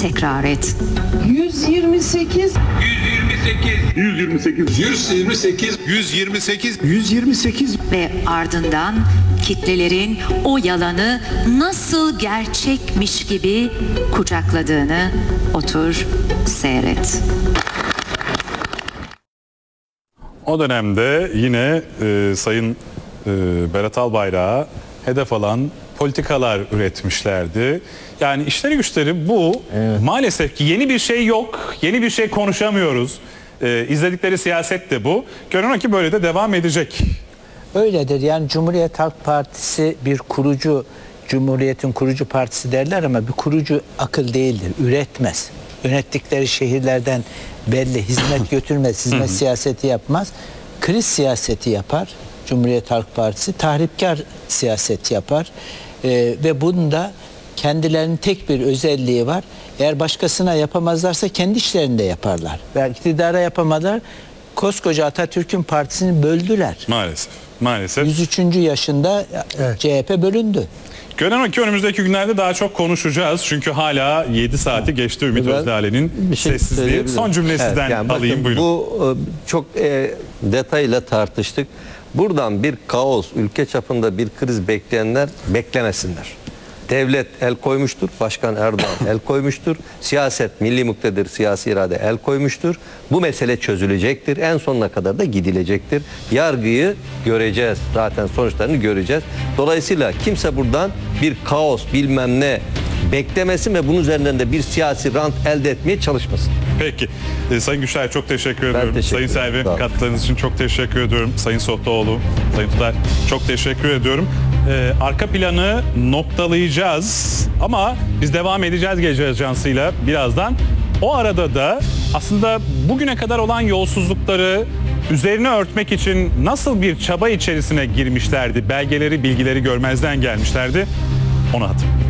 tekrar et. 128 128 Ve ardından kitlelerin o yalanı nasıl gerçekmiş gibi kucakladığını otur seyret. O dönemde yine Sayın Berat Albayrak'a hedef alan politikalar üretmişlerdi. Yani işleri güçleri bu. Evet. Maalesef ki yeni bir şey yok, yeni bir şey konuşamıyoruz. İzledikleri siyaset de bu. Görünen ki böyle de devam edecek. Öyledir. Yani Cumhuriyet Halk Partisi bir kurucu, Cumhuriyet'in kurucu partisi derler ama bir kurucu akıl değildir. Üretmez. Yönettikleri şehirlerden belli hizmet götürmez, hizmet siyaseti yapmaz. Kriz siyaseti yapar Cumhuriyet Halk Partisi. Tahripkar siyaset yapar. Ve bunda kendilerinin tek bir özelliği var. Eğer başkasına yapamazlarsa kendi işlerinde yaparlar. Ve iktidara yapamadılar. Koskoca Atatürk'ün partisini böldüler. Maalesef. 103. yaşında evet. CHP bölündü. Görünen ki önümüzdeki günlerde daha çok konuşacağız. Çünkü hala 7 saati geçti Ümit Özdağ'ın sessizliği. Son cümle sizden yani alayım, bakın, buyurun. Bu çok detayla tartıştık. Buradan bir kaos, ülke çapında bir kriz bekleyenler beklemesinler. Devlet el koymuştur, Başkan Erdoğan el koymuştur, siyaset, milli muktedir, siyasi irade el koymuştur. Bu mesele çözülecektir, en sonuna kadar da gidilecektir. Yargıyı göreceğiz, zaten sonuçlarını göreceğiz. Dolayısıyla kimse buradan bir kaos, bilmem ne beklemesin ve bunun üzerinden de bir siyasi rant elde etmeye çalışmasın. Peki. Sayın Güçler çok teşekkür ediyorum. Sayın Selvi katkılarınız için çok teşekkür ediyorum. Sayın Sohtaoğlu, Sayın Tutar çok teşekkür ediyorum. Arka planı noktalayacağız ama biz devam edeceğiz Gece Ajansı'yla birazdan. O arada da aslında bugüne kadar olan yolsuzlukları üzerine örtmek için nasıl bir çaba içerisine girmişlerdi, belgeleri, bilgileri görmezden gelmişlerdi, onu hatırlayın.